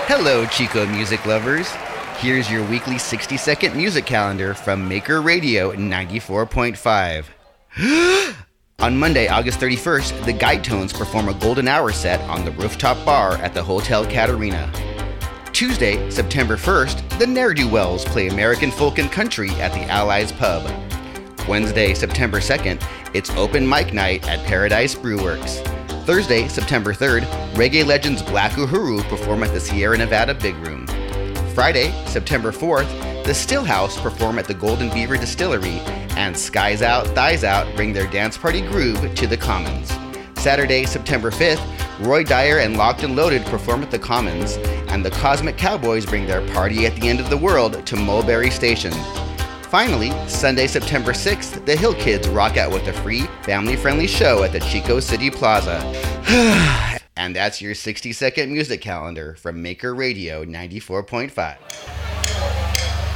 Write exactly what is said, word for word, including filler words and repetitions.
Hello, Chico music lovers. Here's your weekly sixty-second music calendar from Maker Radio ninety-four point five. On Monday, August thirty-first, the Guidetones perform a golden hour set on the rooftop bar at the Hotel Catarina. Tuesday, September first, the Ne'er-Do-Wells play American folk and country at the Allies Pub. Wednesday, September second, it's open mic night at Paradise Brewworks. Thursday, September third, reggae legends Black Uhuru perform at the Sierra Nevada Big Room. Friday, September fourth, the Stillhouse perform at the Golden Beaver Distillery, and Skies Out, Thighs Out bring their dance party groove to the Commons. Saturday, September fifth, Roy Dyer and Locked and Loaded perform at the Commons, and the Cosmic Cowboys bring their party at the end of the world to Mulberry Station. Finally, Sunday, September sixth, the Hill Kids rock out with a free, family-friendly show at the Chico City Plaza. And that's your sixty-second music calendar from Maker Radio ninety-four point five.